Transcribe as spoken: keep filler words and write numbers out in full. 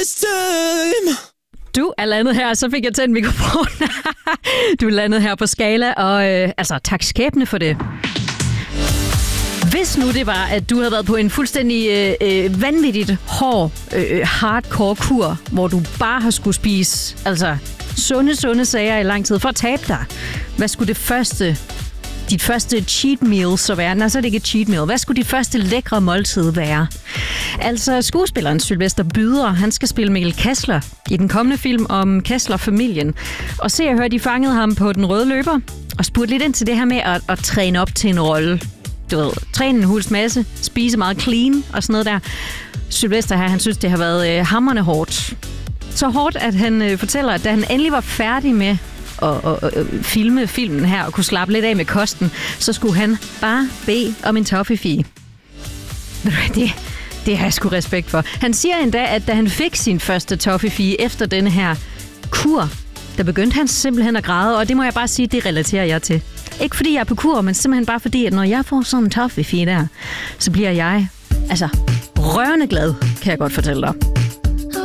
this time. Du er landet her, så fik jeg tændt mikrofon. Du er landet her på Skala, og øh, altså tak skæbne for det. Hvis nu det var, at du havde været på en fuldstændig øh, øh, vanvittigt hård, øh, hardcore kur, hvor du bare har skulle spise altså sunde, sunde sager i lang tid for at tabe dig, hvad skulle det første, dit første cheat meal så være? Nej, så er det ikke et cheat meal. Hvad skulle dit første lækre måltid være? Altså, skuespilleren Sylvester Byder, han skal spille Mikkel Kessler i den kommende film om Kessler-familien. Og se og hør, de fangede ham på den røde løber og spurgte lidt ind til det her med at, at træne op til en rolle. Du ved, træne en hulens masse, spise meget clean og sådan noget der. Sylvester her, han synes, det har været øh, hamrende hårdt. Så hårdt, at han øh, fortæller, at da han endelig var færdig med at, at, at, at filme filmen her og kunne slappe lidt af med kosten, så skulle han bare bede om en toffifee. Det, det har jeg sgu respekt for. Han siger endda, at da han fik sin første toffifee efter denne her kur, der begyndte han simpelthen at græde, og det må jeg bare sige, det relaterer jeg til. Ikke fordi jeg er på kur, men simpelthen bare fordi, at når jeg får sådan en toffifee der, så bliver jeg altså rørende glad, kan jeg godt fortælle dig.